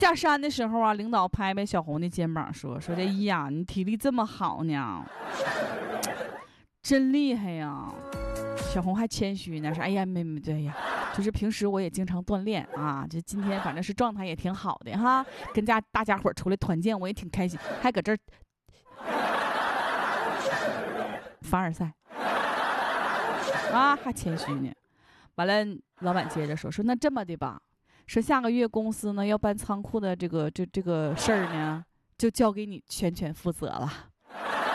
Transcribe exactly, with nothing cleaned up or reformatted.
下山的时候啊，领导拍拍小红的肩膀说：“说这姨呀，你体力这么好呢，真厉害呀。”小红还谦虚呢，说：“哎呀，妹妹，对呀，就是平时我也经常锻炼啊，就今天反正是状态也挺好的哈，跟家大家伙出来团建，我也挺开心，还搁这儿凡尔赛啊，还谦虚呢。”完了，老板接着说：“说那这么的吧，说下个月公司呢要搬仓库的这个这这个事儿呢，就交给你全权负责了。”